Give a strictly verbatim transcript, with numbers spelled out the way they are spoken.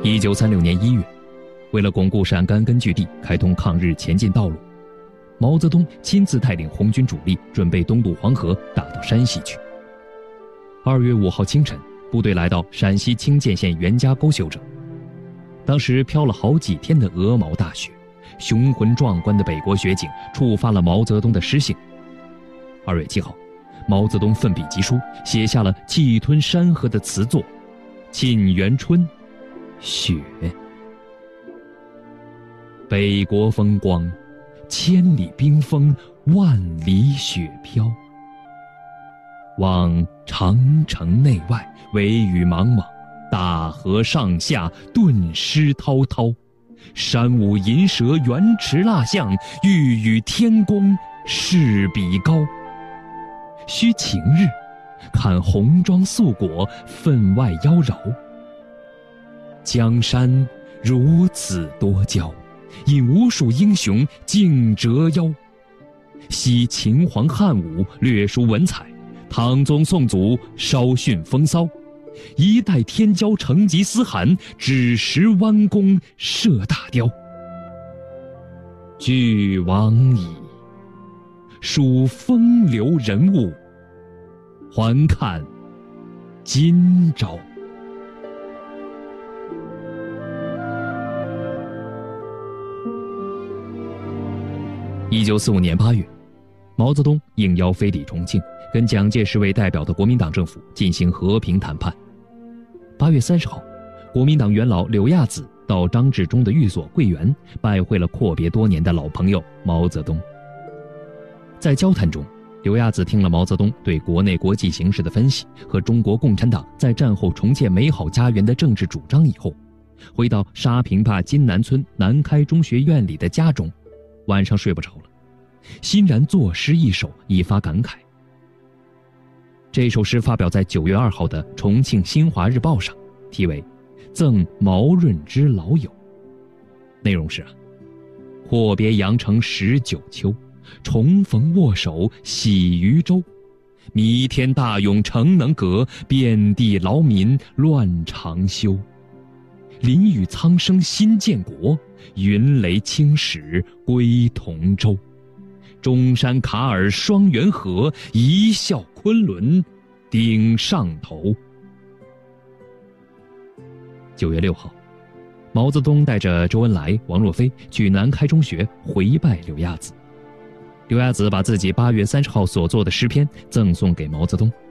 一九三六年一月，为了巩固陕甘根据地，开通抗日前进道路，毛泽东亲自带领红军主力准备东渡黄河，打到山西去。二月五号清晨，部队来到陕西清涧县袁家沟休整。当时飘了好几天的鹅毛大雪，雄浑壮观的北国雪景触发了毛泽东的诗性。二月七号，毛泽东奋笔疾书，写下了气吞山河的词作《沁园春·雪》。北国风光，千里冰封，万里雪飘。望长城内外，惟余莽莽，大河上下，顿失滔滔。山舞银蛇，原驰蜡象，欲与天公试比高。须晴日，看红装素裹，分外妖娆。江山如此多娇，引无数英雄竞折腰。惜秦皇汉武，略输文采；唐宗宋祖，稍逊风骚。一代天骄成吉思汗，只识弯弓射大雕。俱往矣，数风流人物，还看今朝。一九四五年八月，毛泽东应邀飞抵重庆，跟蒋介石为代表的国民党政府进行和平谈判。八月三十号，国民党元老柳亚子到张治中的寓所桂园，拜会了阔别多年的老朋友毛泽东。在交谈中，柳亚子听了毛泽东对国内国际形势的分析和中国共产党在战后重建美好家园的政治主张以后，回到沙坪坝金南村南开中学院里的家中，晚上睡不着了，欣然作诗一首，以发感慨。这首诗发表在九月二号的重庆新华日报上，题为《赠毛润之老友》。内容是啊，阔别羊城十九秋，重逢握手喜渔舟。弥天大勇诚能革，遍地劳民乱长休。林雨苍生新建国，云雷青史归同舟。中山卡尔双元河，一笑昆仑顶上头。九月六号，毛泽东带着周恩来、王若飞去南开中学回拜柳亚子。柳亚子把自己八月三十号所作的诗篇赠送给毛泽东。